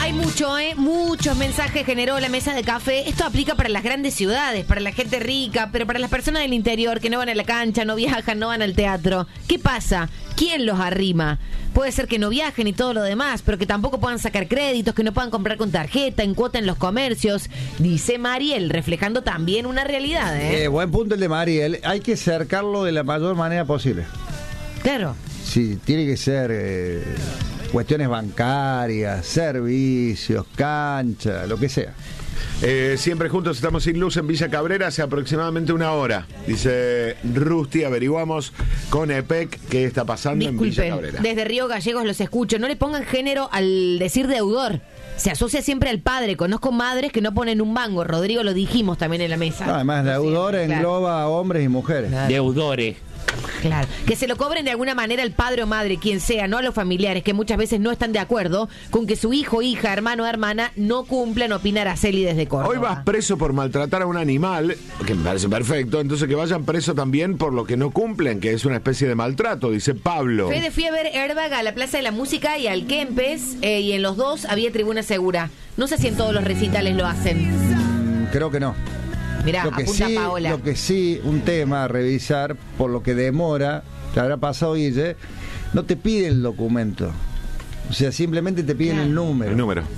Hay muchos mensajes generó la mesa de café. Esto aplica para las grandes ciudades, para la gente rica, pero para las personas del interior que no van a la cancha, no viajan, no van al teatro. ¿Qué pasa? ¿Quién los arrima? Puede ser que no viajen y todo lo demás, pero que tampoco puedan sacar créditos, que no puedan comprar con tarjeta, en cuota en los comercios. Dice Mariel, reflejando también una realidad. Buen punto el de Mariel. Hay que cercarlo de la mayor manera posible. Claro. Sí, tiene que ser cuestiones bancarias, servicios, cancha, lo que sea. Siempre juntos estamos sin luz en Villa Cabrera hace aproximadamente una hora. Dice Rusty, averiguamos con EPEC qué está pasando en Villa Cabrera. Desde Río Gallegos los escucho. No le pongan género al decir deudor. Se asocia siempre al padre. Conozco madres que no ponen un mango. Rodrigo, lo dijimos también en la mesa. No, además, deudor engloba a hombres y mujeres. Claro. Deudores. Claro, que se lo cobren de alguna manera el padre o madre, quien sea, no a los familiares, que muchas veces no están de acuerdo con que su hijo, hija, hermano o hermana no cumplan, opina Araceli desde Córdoba. Hoy vas preso por maltratar a un animal, que me parece perfecto, entonces que vayan preso también por lo que no cumplen, que es una especie de maltrato, dice Pablo. Fede, fui a ver Airbag a la Plaza de la Música y al Kempes, y en los dos había tribuna segura. No sé si en todos los recitales lo hacen. Creo que no. Mirá, apunta Paola. Lo que sí, un tema a revisar, por lo que demora, te habrá pasado, Guille, no te piden el documento. O sea, simplemente te piden el número. El número.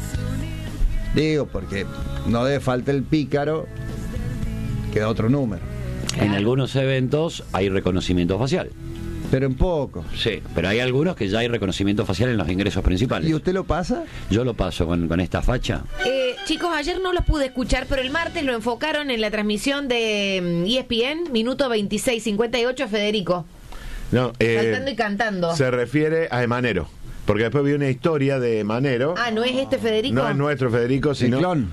Digo, porque no debe faltar el pícaro, que da otro número. En algunos eventos hay reconocimiento facial. Pero en poco. Sí, pero hay algunos que ya hay reconocimiento facial en los ingresos principales. ¿Y usted lo pasa? Yo lo paso con esta facha. Chicos, ayer no los pude escuchar, pero el martes lo enfocaron en la transmisión de ESPN, minuto 26:58, Federico. No, Saltando y cantando. Se refiere a Emanero. Porque después vi una historia de Manero. Ah, ¿no es este Federico? No es nuestro Federico, sino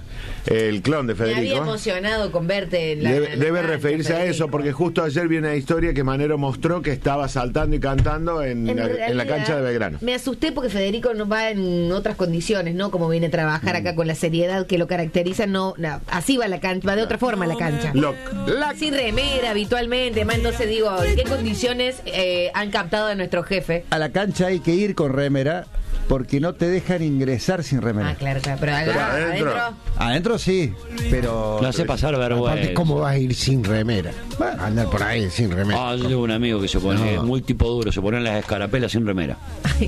el clon de Federico. Me había emocionado con verte en la Debe referirse Federico. a eso, porque justo ayer vi una historia que Manero mostró que estaba saltando y cantando en la cancha de Belgrano. Me asusté porque Federico no va en otras condiciones, ¿no? Como viene a trabajar acá con la seriedad que lo caracteriza, no, así va la cancha, va de otra forma la cancha. Sin remera habitualmente, además entonces digo, ¿en qué condiciones han captado a nuestro jefe? A la cancha hay que ir con remera, porque no te dejan ingresar sin remera. Ah, claro, pero adentro. Adentro sí, pero... Lo hace pasar vergüenza. Aparte, ¿cómo vas a ir sin remera? Andar por ahí sin remera. Yo tengo un amigo que se pone, muy tipo duro, se pone en las escarapelas sin remera.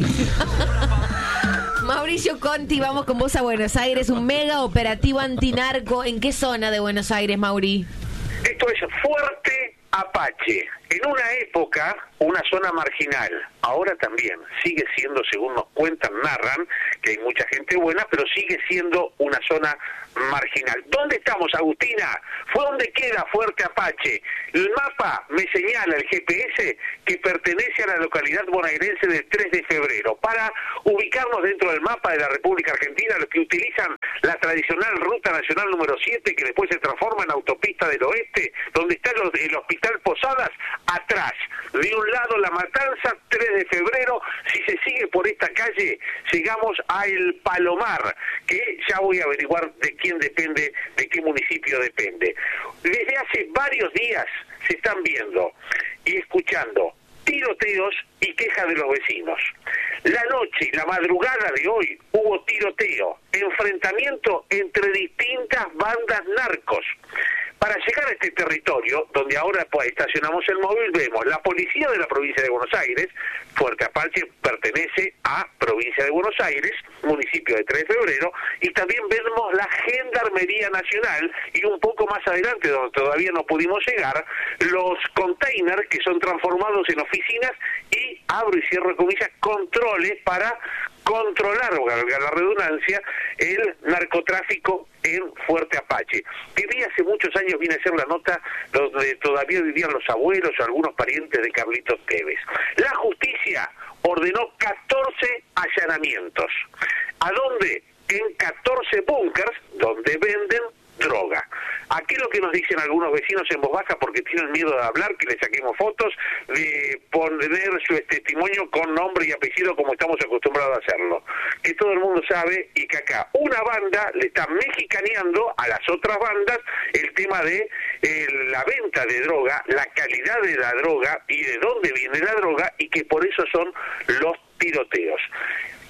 Mauricio Conti, vamos con vos a Buenos Aires, un mega operativo antinarco. ¿En qué zona de Buenos Aires, Mauri? Esto es Fuerte Apache. En una época, una zona marginal. Ahora también sigue siendo, según nos cuentan, narran, que hay mucha gente buena, pero sigue siendo una zona marginal. ¿Dónde estamos, Agustina? ¿Fue donde queda Fuerte Apache? El mapa me señala, el GPS, que pertenece a la localidad bonaerense del 3 de febrero. Para ubicarnos dentro del mapa de la República Argentina, los que utilizan la tradicional Ruta Nacional número 7, que después se transforma en Autopista del Oeste, donde está el Hospital Posadas, atrás. De un lado La Matanza, 3 de febrero. Si se sigue por esta calle, llegamos a El Palomar, que ya voy a averiguar de quién depende, de qué municipio depende. Desde hace varios días se están viendo y escuchando tiroteos y quejas de los vecinos. La noche y la madrugada de hoy hubo tiroteo, enfrentamiento entre distintas bandas narcos. Para llegar a este territorio, donde ahora pues, estacionamos el móvil, vemos la policía de la provincia de Buenos Aires. Fuerte Apache pertenece a provincia de Buenos Aires, municipio de 3 de febrero, y también vemos la Gendarmería Nacional, y un poco más adelante, donde todavía no pudimos llegar, los containers que son transformados en oficinas y, abro y cierro comillas, controles para controlar, valga la redundancia, el narcotráfico en Fuerte Apache. Viví hace muchos años, vine a hacer la nota donde todavía vivían los abuelos o algunos parientes de Carlitos Tevez. La justicia ordenó 14 allanamientos. ¿A dónde? En 14 búnkers donde venden droga. Aquí lo que nos dicen algunos vecinos en voz baja, porque tienen miedo de hablar, que les saquemos fotos, de poner su testimonio con nombre y apellido como estamos acostumbrados a hacerlo. Que todo el mundo sabe y que acá una banda le está mexicaneando a las otras bandas el tema de la venta de droga, la calidad de la droga y de dónde viene la droga, y que por eso son los tiroteos.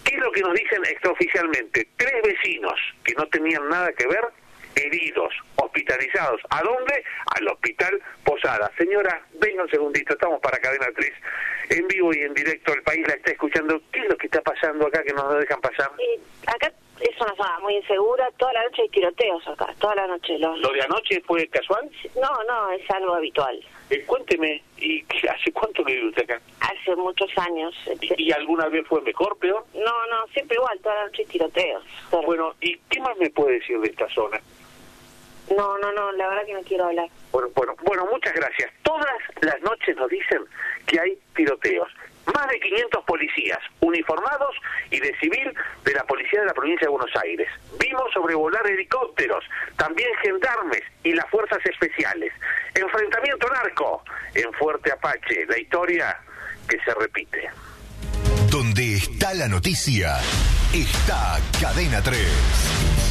¿Qué es lo que nos dicen extraoficialmente? 3 vecinos que no tenían nada que ver, heridos, hospitalizados. ¿A dónde? Al hospital Posada. Señora, venga un segundito, estamos para Cadena 3, en vivo y en directo, el país la está escuchando. ¿Qué es lo que está pasando acá que no nos dejan pasar? Acá es una zona muy insegura, toda la noche hay tiroteos acá, toda la noche. ¿Lo de anoche fue casual? No, es algo habitual. Cuénteme, ¿y hace cuánto que vive usted acá? Hace muchos años. ¿Y alguna vez fue mejor, peor? No, siempre igual, toda la noche hay tiroteos. Bueno, ¿y qué más me puede decir de esta zona? No, la verdad que no quiero hablar. Bueno, muchas gracias. Todas las noches nos dicen que hay tiroteos. Más de 500 policías uniformados y de civil de la policía de la provincia de Buenos Aires. Vimos sobrevolar helicópteros, también gendarmes y las fuerzas especiales. Enfrentamiento narco en Fuerte Apache. La historia que se repite. Donde está la noticia, está Cadena 3.